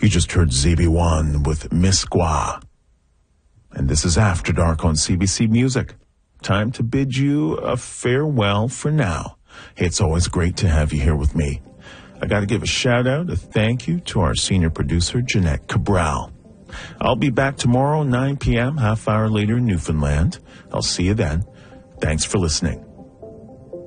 You just heard ZB1 with Miss Gua. And this is After Dark on CBC Music. Time to bid you a farewell for now. Hey, it's always great to have you here with me. I got to give a shout out, a thank you to our senior producer, Jeanette Cabral. I'll be back tomorrow, 9 p.m., half hour later in Newfoundland. I'll see you then. Thanks for listening.